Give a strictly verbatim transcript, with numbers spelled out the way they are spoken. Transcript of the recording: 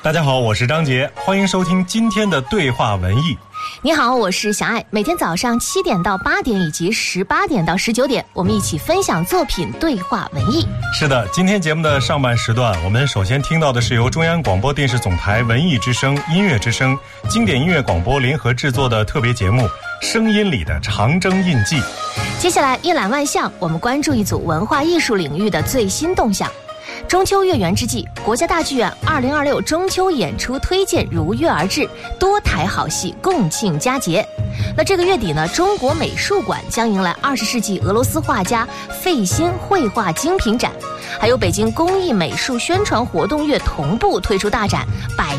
大家好，我是张杰，欢迎收听今天的对话文艺。 你好，我是小爱。每天早上七点到八点以及十八点到十九点，我们一起分享作品，对话文艺。 是的，今天节目的上半时段，我们首先听到的是由中央广播电视总台文艺之声、音乐之声、经典音乐广播联合制作的特别节目《声音里的长征印记》。 接下来一览万象，我们关注一组文化艺术领域的最新动向。中秋月圆之际，国家大剧院二零二六中秋演出推荐如约而至，多台好戏共庆佳节。那这个月底呢，中国美术馆将迎来二十世纪俄罗斯画家费辛绘画精品展，还有北京工艺美术宣传活动月同步推出大展百